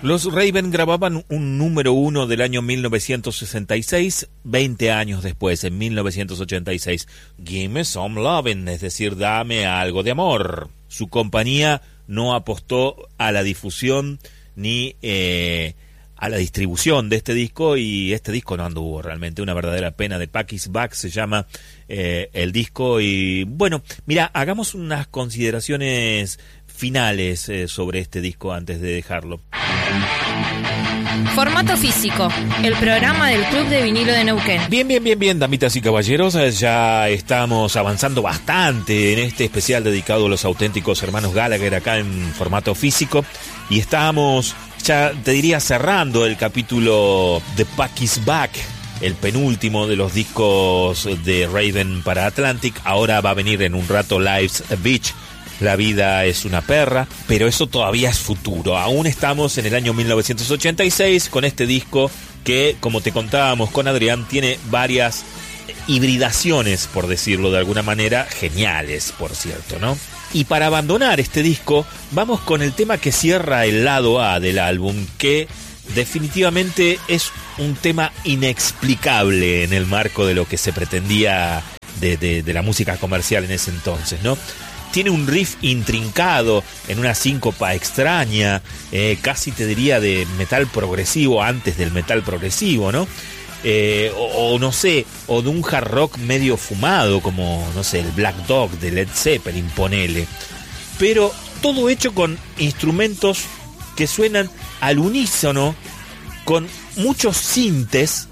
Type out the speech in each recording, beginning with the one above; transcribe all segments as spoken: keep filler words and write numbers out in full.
Los Raven grababan un número uno del año mil novecientos sesenta y seis, veinte años después, en mil novecientos ochenta y seis. Give me some lovin', es decir, dame algo de amor. Su compañía no apostó a la difusión ni eh, a la distribución de este disco, y este disco no anduvo realmente, una verdadera pena. The Pack is Back se llama eh, el disco. Y bueno, mira, hagamos unas consideraciones finales eh, sobre este disco antes de dejarlo. Formato físico, el programa del Club de Vinilo de Neuquén. Bien, bien, bien, bien, damitas y caballeros, ya estamos avanzando bastante en este especial dedicado a los auténticos hermanos Gallagher acá en formato físico, y estamos, ya te diría, cerrando el capítulo The Pack is Back, el penúltimo de los discos de Raven para Atlantic. Ahora va a venir en un rato Life's a Beach, La vida es una perra, pero eso todavía es futuro. Aún estamos en el año mil novecientos ochenta y seis con este disco que, como te contábamos con Adrián, tiene varias hibridaciones, por decirlo de alguna manera, geniales, por cierto, ¿no? Y para abandonar este disco, vamos con el tema que cierra el lado A del álbum, que definitivamente es un tema inexplicable en el marco de lo que se pretendía de, de, de la música comercial en ese entonces, ¿no? Tiene un riff intrincado en una síncopa extraña, eh, casi te diría de metal progresivo antes del metal progresivo, ¿no? Eh, o, o no sé, o de un hard rock medio fumado, como, no sé, el Black Dog de Led Zeppelin, ponele. Pero todo hecho con instrumentos que suenan al unísono, con muchos sintes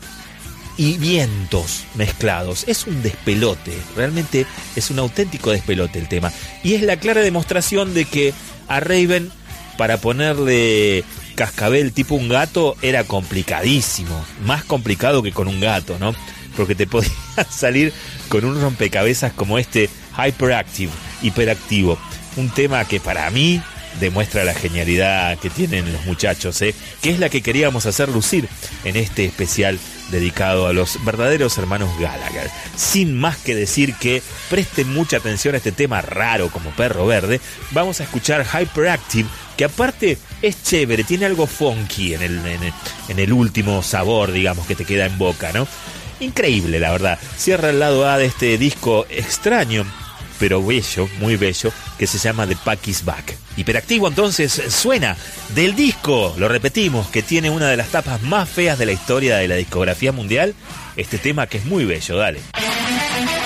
y vientos mezclados. Es un despelote, realmente es un auténtico despelote el tema, y es la clara demostración de que a Raven, para ponerle cascabel tipo un gato, era complicadísimo, más complicado que con un gato, ¿no? Porque te podía salir con un rompecabezas como este Hyperactive, hiperactivo, un tema que para mí demuestra la genialidad que tienen los muchachos, ¿eh? Que es la que queríamos hacer lucir en este especial dedicado a los verdaderos hermanos Gallagher. Sin más que decir que presten mucha atención a este tema raro como Perro Verde, vamos a escuchar Hyperactive, que aparte es chévere, tiene algo funky en el, en el, en el último sabor, digamos, que te queda en boca, ¿no? Increíble, la verdad. Cierra el lado A de este disco extraño, pero bello, muy bello, que se llama The Pack is Back. Hiperactivo entonces suena del disco, lo repetimos, que tiene una de las tapas más feas de la historia de la discografía mundial, este tema que es muy bello, dale.